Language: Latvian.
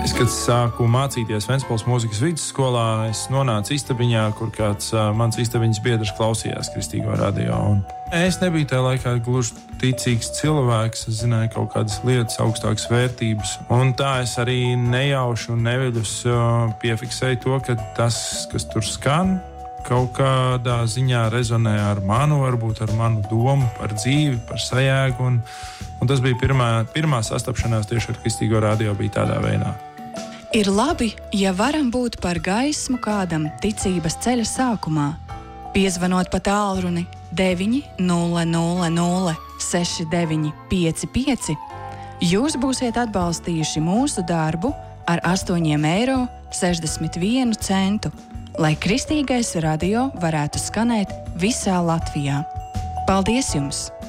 Es, kad sāku mācīties Ventspils mūzikas vidusskolā, es nonācu istabiņā, kur kāds mans istabiņas biedrs klausījās Kristīgo radio. Un es nebiju tajā laikā gluži ticīgs cilvēks, es zināju kaut kādas lietas, augstākas vērtības. Un tā es arī nejauši un neviļus piefiksēju to, ka tas, kas tur skan, kaut kādā ziņā rezonē ar manu, varbūt ar manu domu par dzīvi, par sajēgu. Un tas bija pirmā sastapšanās tieši ar Kristīgo radio bija tādā veidā. Ir labi, ja varam būt par gaismu kādam ticības ceļa sākumā. Piezvanot pa tālruni 900 6955, jūs būsiet atbalstījuši mūsu darbu ar 8,61 eiro, lai Kristīgais radio varētu skanēt visā Latvijā. Paldies jums!